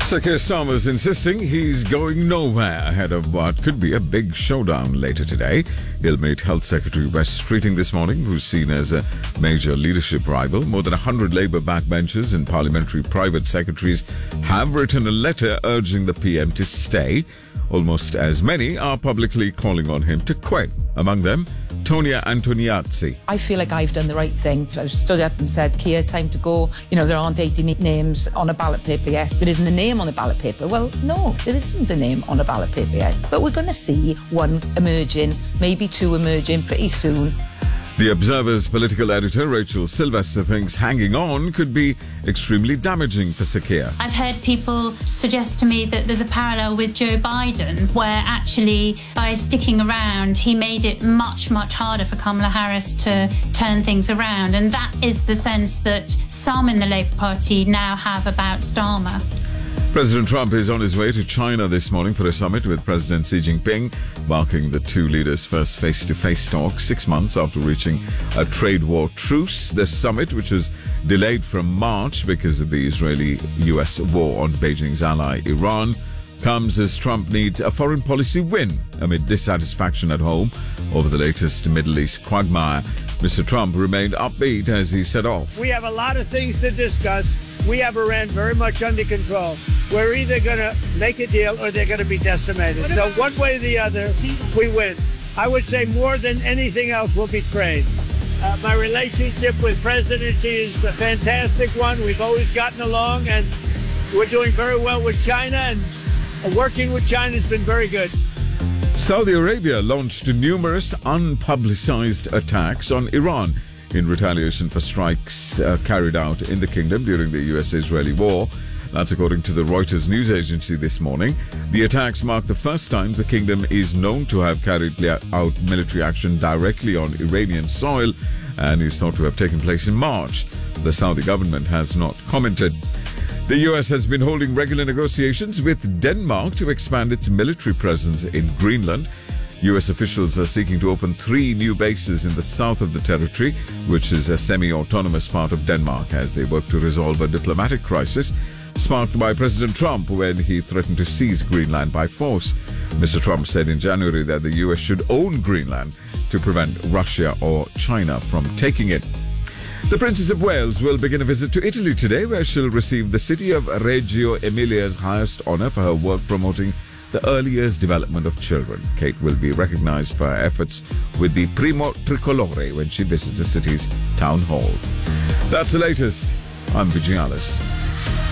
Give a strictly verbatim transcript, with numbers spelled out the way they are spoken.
Sir Keir Starmer's insisting he's going nowhere ahead of what could be a big showdown later today. He'll meet Health Secretary Wes Streeting this morning, who's seen as a major leadership rival. More than one hundred Labour backbenchers and parliamentary private secretaries have written a letter urging the P M to stay. Almost as many are publicly calling on him to quit. Among them, Tonia Antoniazzi. I feel like I've done the right thing. I've stood up and said, Keir, time to go. You know, there aren't eighty names on a ballot paper yet. There isn't a name on a ballot paper. Well, no, there isn't a name on a ballot paper yet. But we're going to see one emerging, maybe two emerging pretty soon. The Observer's political editor, Rachel Sylvester, thinks hanging on could be extremely damaging for Sir Keir. I've heard people suggest to me that there's a parallel with Joe Biden, where actually by sticking around, he made it much, much harder for Kamala Harris to turn things around. And that is the sense that some in the Labour Party now have about Starmer. President Trump is on his way to China this morning for a summit with President Xi Jinping, marking the two leaders' first face-to-face talk six months after reaching a trade war truce. The summit, which was delayed from March because of the Israeli-U S war on Beijing's ally Iran, comes as Trump needs a foreign policy win amid dissatisfaction at home over the latest Middle East quagmire. Mister Trump remained upbeat as he set off. We have a lot of things to discuss. We have Iran very much under control. We're either going to make a deal or they're going to be decimated. So one way or the other, we win. I would say more than anything else, we'll be trade. Uh, my relationship with President Xi is a fantastic one. We've always gotten along, and we're doing very well with China, and working with China has been very good. Saudi Arabia launched numerous unpublicized attacks on Iran in retaliation for strikes uh, carried out in the kingdom during the U S-Israeli war. That's according to the Reuters news agency this morning. The attacks mark the first time the kingdom is known to have carried out military action directly on Iranian soil and is thought to have taken place in March. The Saudi government has not commented. The U S has been holding regular negotiations with Denmark to expand its military presence in Greenland. U S officials are seeking to open three new bases in the south of the territory, which is a semi-autonomous part of Denmark, as they work to resolve a diplomatic crisis sparked by President Trump when he threatened to seize Greenland by force. Mister Trump said in January that the U S should own Greenland to prevent Russia or China from taking it. The Princess of Wales will begin a visit to Italy today, where she'll receive the city of Reggio Emilia's highest honour for her work promoting the early years development of children. Kate will be recognised for her efforts with the Primo Tricolore when she visits the city's town hall. That's the latest. I'm Vijay Alice.